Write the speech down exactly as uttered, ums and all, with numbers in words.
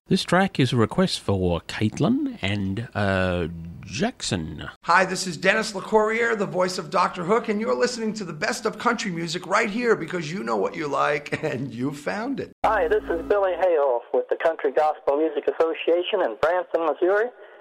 This track is a request for Caitlin and uh, Jackson. Hi, this is Dennis LeCourrier, the voice of Doctor Hook, and you're listening to the best of country music right here because you know what you like and you found it. Hi, this is Billy Hale with the Country Gospel Music Association in Branson, Missouri,